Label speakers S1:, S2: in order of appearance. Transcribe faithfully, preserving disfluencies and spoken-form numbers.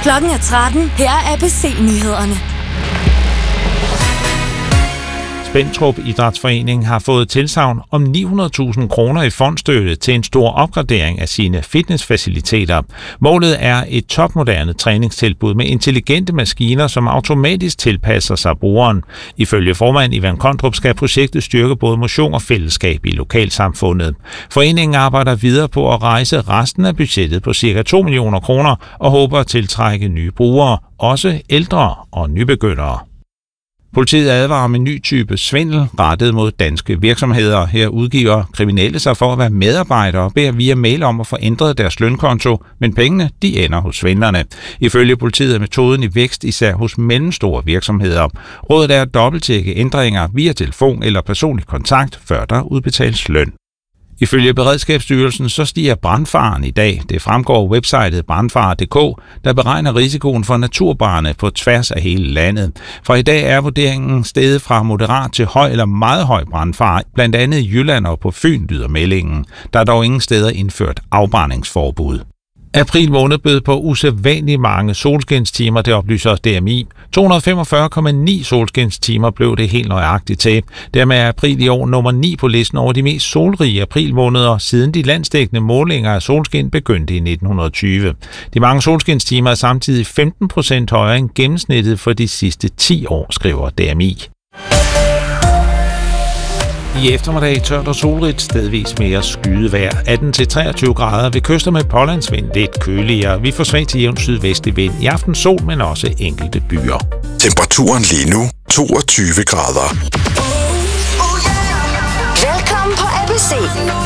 S1: Klokken er tretten. Her er A B C-nyhederne.
S2: Spentrup Idrætsforening har fået tilsagn om ni hundrede tusind kroner i fondstøtte til en stor opgradering af sine fitnessfaciliteter. Målet er et topmoderne træningstilbud med intelligente maskiner, som automatisk tilpasser sig brugeren. Ifølge formand Ivan Kondrup skal projektet styrke både motion og fællesskab i lokalsamfundet. Foreningen arbejder videre på at rejse resten af budgettet på ca. to millioner kroner og håber at tiltrække nye brugere, også ældre og nybegyndere. Politiet advarer om en ny type svindel rettet mod danske virksomheder. Her udgiver kriminelle sig for at være medarbejdere og beder via mail om at få ændret deres lønkonto, men pengene de ender hos svindlerne. Ifølge politiet er metoden i vækst især hos mellemstore virksomheder. Rådet er at dobbelttjekke ændringer via telefon eller personlig kontakt, før der udbetales løn. Ifølge Beredskabsstyrelsen så stiger brandfaren i dag. Det fremgår websitet brandfare punktum d k, der beregner risikoen for naturbrande på tværs af hele landet. For i dag er vurderingen steget fra moderat til høj eller meget høj brandfare, blandt andet i Jylland og på Fyn, lyder meldingen. Der er dog ingen steder indført afbrændingsforbud. April måned bød på usædvanligt mange solskinstimer, det oplyser D M I. to hundrede femogfyrre komma ni solskinstimer blev det helt nøjagtigt til. Dermed er april i år nummer ni på listen over de mest solrige aprilmåneder, siden de landsdækkende målinger af solskin begyndte i nitten tyve. De mange solskinstimer er samtidig femten procent højere end gennemsnittet for de sidste ti år, skriver D M I. I eftermiddag tørt og solrigt, stedvis mere skyet vejr. atten til treogtyve grader ved kyster med pålandsvind, lidt køligere. Vi får svag til jævn sydvestlig vind. I aften sol, men også enkelte byer.
S3: Temperaturen lige nu toogtyve grader.
S1: Velkommen på A B C.